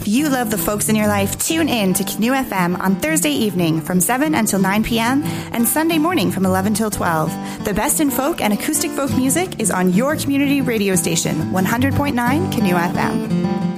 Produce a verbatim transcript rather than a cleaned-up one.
you love the folks in your life, tune in to Canoe F M on Thursday evening from seven until nine p.m. and Sunday morning from eleven till twelve. The best in folk and acoustic folk music is on your community radio station, one hundred point nine Canoe F M.